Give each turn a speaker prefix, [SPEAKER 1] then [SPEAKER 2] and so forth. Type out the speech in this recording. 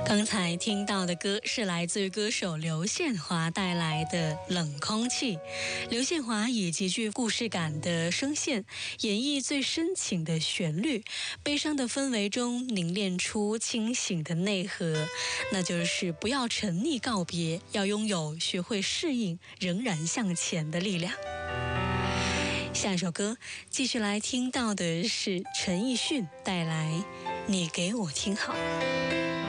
[SPEAKER 1] 刚才听到的歌是来自于歌手刘宪华带来的《冷空气》。刘宪华以极具故事感的声线演绎最深情的旋律，悲伤的氛围中凝练出清醒的内核，那就是不要沉溺告别，要拥有学会适应，仍然向前的力量。下一首歌继续来听到的是陈奕迅带来《你给我听好》。